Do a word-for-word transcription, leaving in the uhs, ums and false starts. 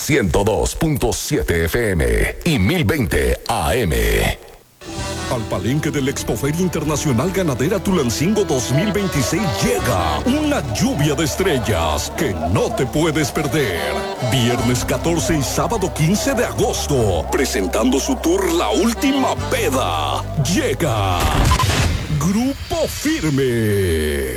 ciento dos punto siete F M y mil veinte A M. Al palenque del Expoferia Internacional Ganadera Tulancingo dos mil veintiséis llega una lluvia de estrellas que no te puedes perder. Viernes catorce y sábado quince de agosto, presentando su tour La Última Peda. Llega Grupo Firme.